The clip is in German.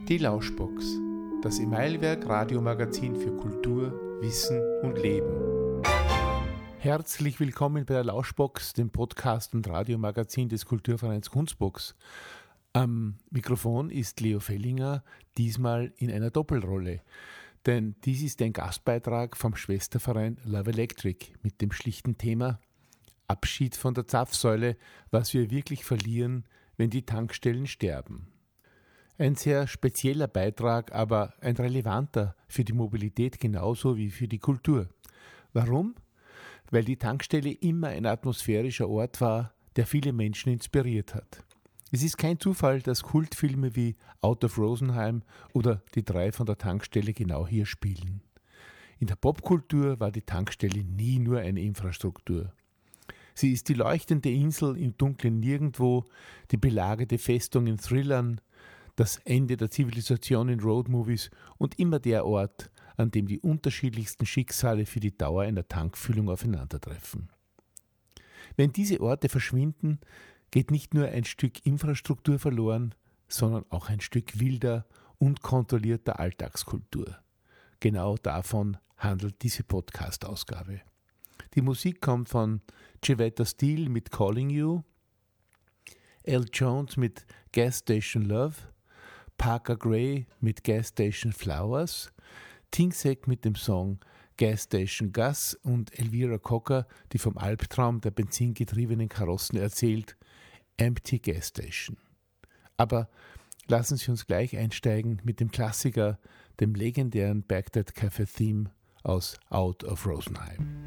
Die Lauschbox, das Emailwerk Radiomagazin für Kultur, Wissen und Leben. Herzlich willkommen bei der Lauschbox, dem Podcast und Radiomagazin des Kulturvereins Kunstbox. Am Mikrofon ist Leo Fellinger, diesmal in einer Doppelrolle. Denn dies ist ein Gastbeitrag vom Schwesterverein Love Electric mit dem schlichten Thema Abschied von der Zapfsäule, was wir wirklich verlieren, wenn die Tankstellen sterben. Ein sehr spezieller Beitrag, aber ein relevanter für die Mobilität genauso wie für die Kultur. Warum? Weil die Tankstelle immer ein atmosphärischer Ort war, der viele Menschen inspiriert hat. Es ist kein Zufall, dass Kultfilme wie Out of Rosenheim oder Die drei von der Tankstelle genau hier spielen. In der Popkultur war die Tankstelle nie nur eine Infrastruktur. Sie ist die leuchtende Insel im dunklen Nirgendwo, die belagerte Festung in Thrillern, das Ende der Zivilisation in Roadmovies und immer der Ort, an dem die unterschiedlichsten Schicksale für die Dauer einer Tankfüllung aufeinandertreffen. Wenn diese Orte verschwinden, geht nicht nur ein Stück Infrastruktur verloren, sondern auch ein Stück wilder und kontrollierter Alltagskultur. Genau davon handelt diese Podcast-Ausgabe. Die Musik kommt von Jevetta Steele mit Calling You, Al Jones mit Gas Station Love, Parker Gray mit Gas Station Flowers, Tingsek mit dem Song Gas Station Gas und Elvira Cocker, die vom Albtraum der benzingetriebenen Karossen erzählt, Empty Gas Station. Aber lassen Sie uns gleich einsteigen mit dem Klassiker, dem legendären Baghdad Café Theme aus Out of Rosenheim.